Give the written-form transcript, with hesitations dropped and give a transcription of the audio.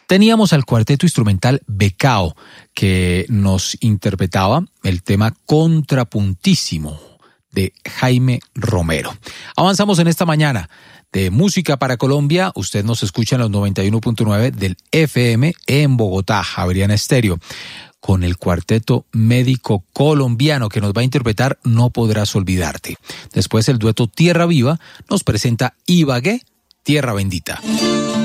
Teníamos al cuarteto instrumental Becao, que nos interpretaba el tema Contrapuntísimo de Jaime Romero. Avanzamos en esta mañana de Música para Colombia. Usted nos escucha en los 91.9 del FM en Bogotá, Javeriana Estéreo, con el cuarteto médico colombiano que nos va a interpretar No Podrás Olvidarte. Después el dueto Tierra Viva nos presenta Ibagué, Tierra Bendita.